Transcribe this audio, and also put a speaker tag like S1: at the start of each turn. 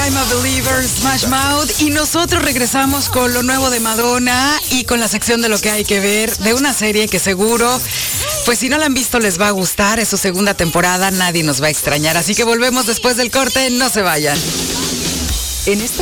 S1: I'm a Believer, Smash Mouth. Y nosotros regresamos con lo nuevo de Madonna y con la sección de lo que hay que ver, de una serie que seguro, pues si no la han visto les va a gustar. Es su segunda temporada, nadie nos va a extrañar. Así que volvemos después del corte, no se vayan. En esta